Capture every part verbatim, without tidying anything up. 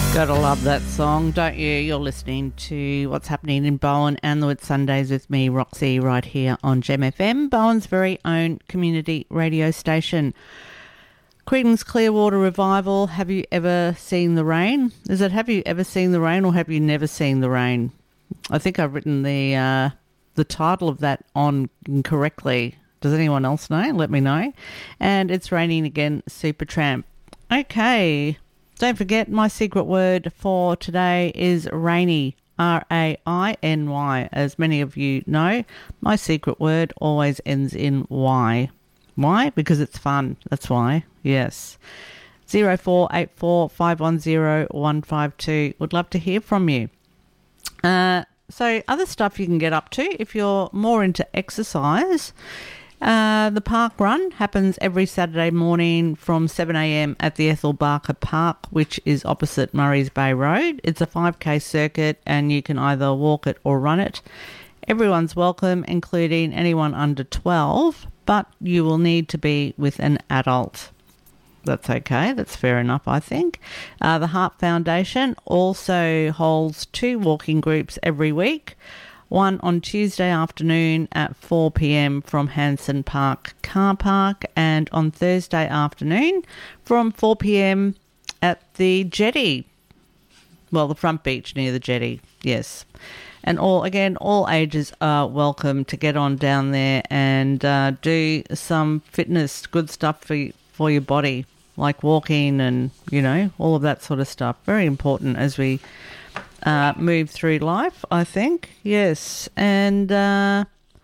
Gotta love that song, don't you? You're listening to What's Happening in Bowen and the Whitsundays with me, Roxy, right here on Gem F M, Bowen's very own community radio station. Creedence Clearwater Revival, Have You Ever Seen the Rain? Is it Have You Ever Seen the Rain or Have You Never Seen the Rain? I think I've written the uh, the title of that on incorrectly. Does anyone else know? Let me know. And It's Raining Again, Supertramp. Okay. Don't forget, my secret word for today is rainy, R A I N Y. As many of you know, my secret word always ends in Y. Why? Because it's fun. That's why. Yes. zero four eight four five one zero one five two. Would love to hear from you. Uh, so other stuff you can get up to if you're more into exercise. Uh, the park run happens every Saturday morning from seven a.m. at the Ethel Barker Park, which is opposite Murrays Bay Road. It's a five K circuit and you can either walk it or run it. Everyone's welcome, including anyone under twelve, but you will need to be with an adult. That's okay. That's fair enough, I think. Uh, the Heart Foundation also holds two walking groups every week. One on Tuesday afternoon at four p.m. from Hanson Park Car Park, and on Thursday afternoon from four p.m. at the jetty. Well, the front beach near the jetty, yes. And all again, all ages are welcome to get on down there and uh, do some fitness, good stuff for for your body, like walking and, you know, all of that sort of stuff. Very important as we Uh, move through life, I think. Yes. And uh,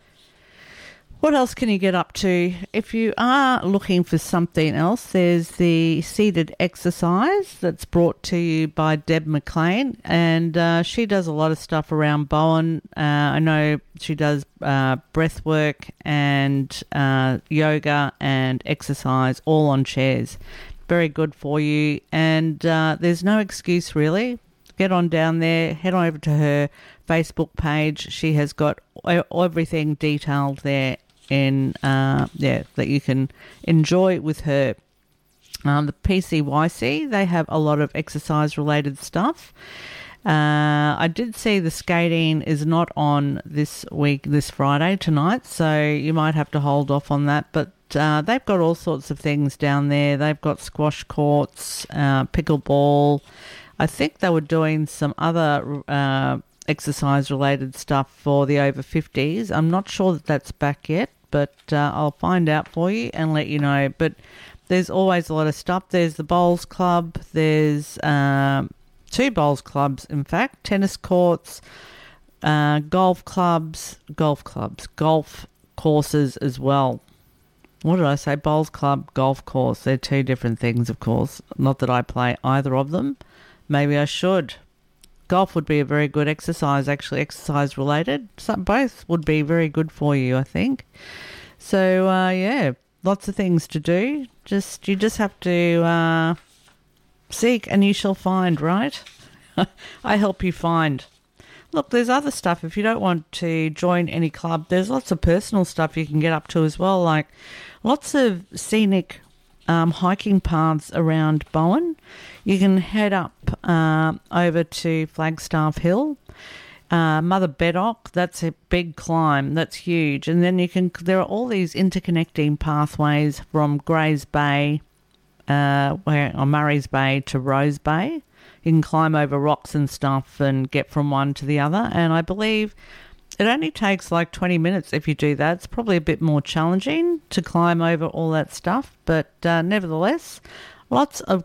what else can you get up to? If you are looking for something else, there's the seated exercise that's brought to you by Deb McLean, and uh, she does a lot of stuff around Bowen. Uh, I know she does uh, breath work and uh, yoga and exercise all on chairs. Very good for you, and uh, there's no excuse really. Get on down there, head on over to her Facebook page. She has got everything detailed there in, uh, yeah, that you can enjoy with her. Um, the P C Y C, they have a lot of exercise-related stuff. Uh, I did see the skating is not on this week, this Friday, tonight, so you might have to hold off on that, but uh, they've got all sorts of things down there. They've got squash courts, uh, pickleball. I think they were doing some other uh, exercise-related stuff for the over fifties. I'm not sure that that's back yet, but uh, I'll find out for you and let you know. But there's always a lot of stuff. There's the bowls club. There's um, two bowls clubs, in fact, tennis courts, uh, golf clubs, golf clubs, golf courses as well. What did I say? Bowls club, golf course. They're two different things, of course. Not that I play either of them. Maybe I should. Golf would be a very good exercise, actually, exercise related. So both would be very good for you, I think. So, uh, yeah, lots of things to do. Just You just have to uh, seek and you shall find, right? I help you find. Look, there's other stuff. If you don't want to join any club, there's lots of personal stuff you can get up to as well, like lots of scenic um, hiking paths around Bowen. You can head up uh, over to Flagstaff Hill, uh, Mother Beddock. That's a big climb. That's huge. And then you can. There are all these interconnecting pathways from Grays Bay, uh, where on Murrays Bay to Rose Bay. You can climb over rocks and stuff and get from one to the other. And I believe it only takes like twenty minutes if you do that. It's probably a bit more challenging to climb over all that stuff, but uh, nevertheless, lots of